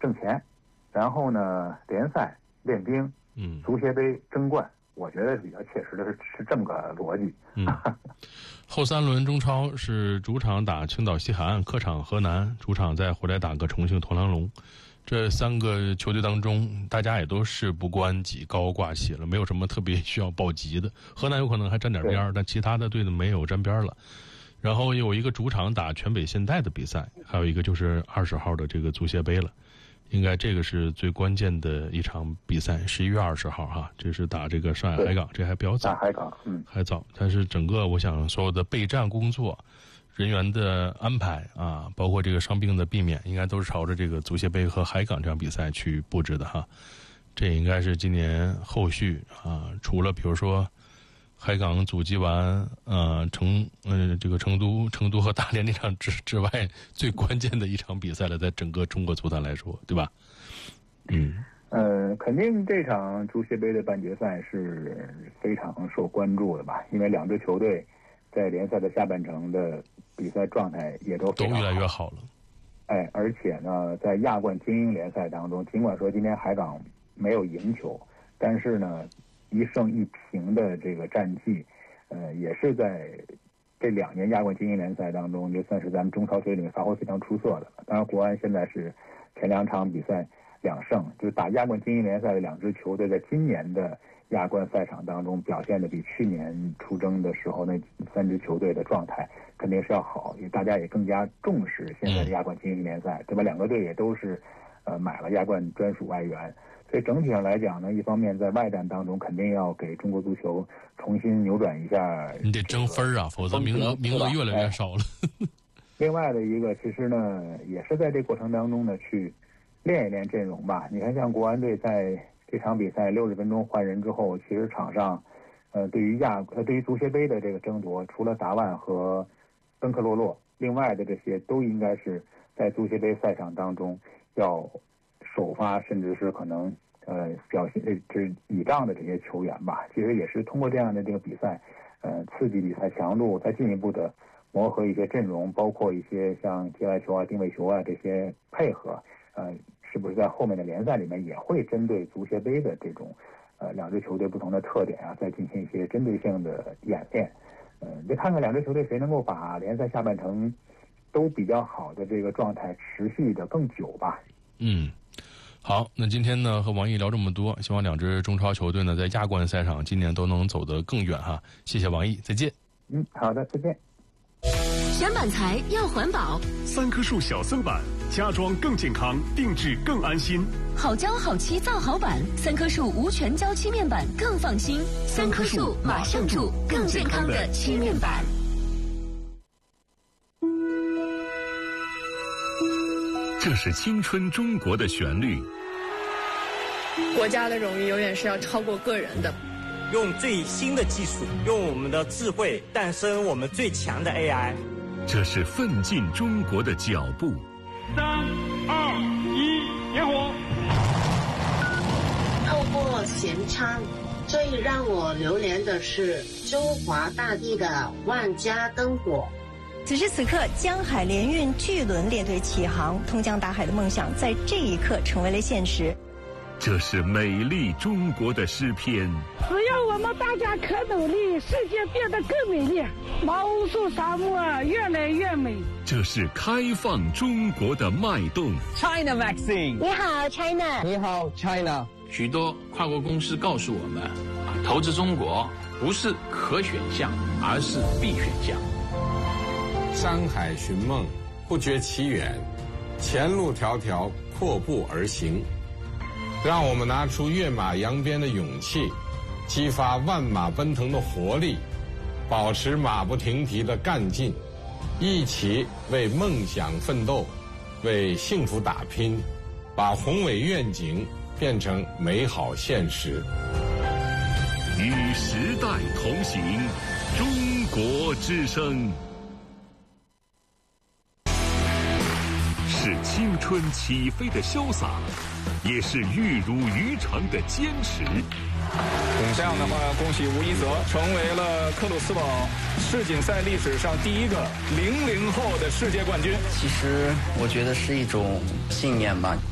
挣钱，然后呢联赛练兵，足协杯争冠。我觉得比较切实的是这么个逻辑。 后3轮中超是主场打青岛西海岸，客场河南，主场再回来打个重庆鞽郎龙。这3个球队当中，大家也都事不关己，高高挂起了，没有什么特别需要保级的。河南有可能还沾点边，但其他的队呢没有沾边了。然后有一个主场打全北现代的比赛，还有一个就是20号的这个足协杯了。应该这个是最关键的一场比赛，11月20号哈，这是打这个上海海港，这还比较早， 打海港， 还早。但是整个我想所有的备战工作、人员的安排啊，包括这个伤病的避免，应该都是朝着这个足协杯和海港这场比赛去布置的哈。这应该是今年后续啊，除了比如说海港阻击完这个成都和大连那场之外，最关键的一场比赛了，在整个中国足坛来说，对吧？ 肯定这场足协杯的半决赛是非常受关注的吧，因为2支球队在联赛的下半程的比赛状态也都越来越好了。 而且呢，在亚冠精英联赛当中，尽管说今天海港没有赢球，但是呢，1胜1平的这个战绩，也是在这2年亚冠精英联赛当中，就算是咱们中超队里面发挥非常出色的。当然，国安现在是前2场比赛2胜，就是打亚冠精英联赛的2支球队，在今年的亚冠赛场当中表现的比去年出征的时候那3支球队的状态肯定是要好，大家也更加重视现在的亚冠精英联赛，对吧？2个队也都是买了亚冠专属外援。所以整体上来讲呢，一方面在外战当中肯定要给中国足球重新扭转一下， 你得争分啊，否则名额越来越少了。 另外的一个，其实呢也是在这过程当中呢去练一练阵容吧。你看，像国安队在这场比赛60分钟换人之后，其实场上对于足协杯的这个争夺，除了达万和登克洛洛，另外的这些都应该是在足协杯赛场当中要首发，甚至是可能表现倚仗的这些球员吧。其实也是通过这样的这个比赛，刺激比赛强度，再进一步的磨合一些阵容，包括一些像接来球啊、定位球啊这些配合，是不是在后面的联赛里面也会针对足协杯的这种2支球队不同的特点啊，再进行一些针对性的演练。就看看2支球队谁能够把联赛下半程都比较好的这个状态持续的更久吧。 好，那今天呢和王毅聊这么多，希望2支中超球队呢在亚冠赛场今年都能走得更远哈。谢谢王毅，再见。 好的，再见。 选板材要环保 ，3棵树小森板，家装更健康，定制更安心。 好胶好漆造好板，3棵树无全胶漆面板更放心。3棵树马上住更健康的漆面板。 这是青春中国的旋律。 国家的荣誉永远是要超过个人的。 用最新的技术，用我们的智慧诞生我们最强的 AI。 这是奋进中国的脚步。 3、2、1，点火！ 透过弦唱，最让我流连的是中华大地的万家灯火。 此时此刻，江海联运巨轮列队起航，通江达海的梦想在这一刻成为了现实。 这是美丽中国的诗篇。 只要我们大家可努力，世界变得更美丽，毛乌素沙漠越来越美。 这是开放中国的脉动。 China Vaccine。 你好 China。 你好 China。 许多跨国公司告诉我们，投资中国不是可选项，而是必选项。 山海寻梦，不觉其远，前路迢迢，阔步而行。让我们拿出跃马扬鞭的勇气，激发万马奔腾的活力，保持马不停蹄的干劲，一起为梦想奋斗，为幸福打拼，把宏伟愿景变成美好现实。 与时代同行，中国之声。是青春起飞的潇洒，也是玉如渔场的坚持。 这样的话，恭喜吴一泽成为了克鲁斯堡世锦赛历史上第一个00后的世界冠军。 其实我觉得是一种信念吧。